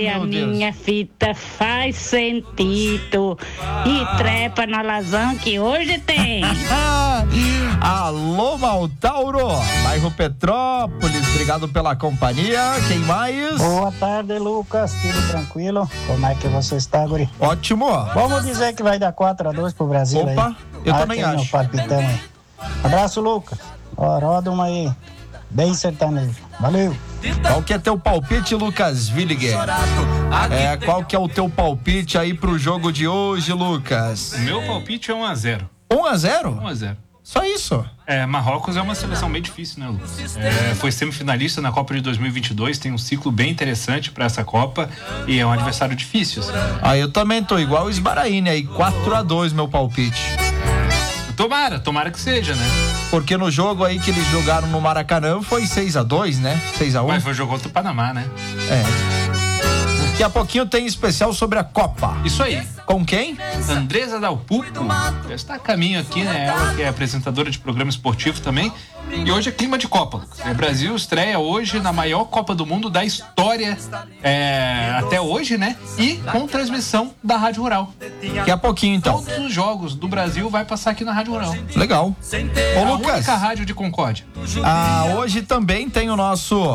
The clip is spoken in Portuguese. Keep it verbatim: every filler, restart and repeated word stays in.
E a minha fita faz sentido e trepa na lasanha que hoje tem. Alô, Maltauro, bairro Petrópolis, obrigado pela companhia. Quem mais? Boa tarde, Lucas, tudo tranquilo? Como é que você está, guri? Ótimo. Vamos dizer que vai dar quatro a dois pro Brasil. Opa, aí. eu Ah, também tem acho. um palpitão aí. Abraço, Lucas. Ó, roda uma aí, bem sertanejo. Valeu. Qual que é teu palpite, Lucas Villiger? É, qual que é o teu palpite aí pro jogo de hoje, Lucas? O meu palpite é um a zero. um a zero? um a zero. Só isso? É, Marrocos é uma seleção bem difícil, né, Lucas? É, foi semifinalista na Copa de dois mil e vinte e dois, tem um ciclo bem interessante pra essa Copa e é um adversário difícil. Assim. Ah, eu também tô igual o Esbaraíne aí, quatro a dois meu palpite. Tomara, tomara que seja, né? Porque no jogo aí que eles jogaram no Maracanã foi seis a dois, né? seis a um. Mas foi jogo contra o Panamá, né? É. Daqui a pouquinho tem especial sobre a Copa. Isso aí. Com quem? Andresa Dalpupo, já está a caminho aqui, né? Ela que é apresentadora de programa esportivo também. E hoje é clima de Copa. O Brasil estreia hoje na maior Copa do Mundo da história é, até hoje, né? E com transmissão da Rádio Rural. Daqui a pouquinho, então. Todos os jogos do Brasil vai passar aqui na Rádio Rural. Legal. Ô, A Lucas. única rádio de Concórdia. Ah, hoje também tem o nosso